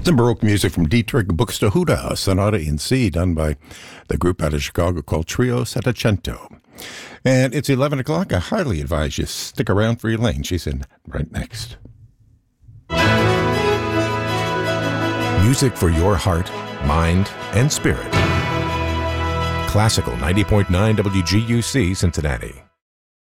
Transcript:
Some Baroque music from Dietrich Buxtehude, a sonata in C done by the group out of Chicago called Trio Settecento. And it's 11 o'clock. I highly advise you stick around for Elaine. She's in right next. Music for your heart, mind, and spirit. Classical 90.9 WGUC Cincinnati.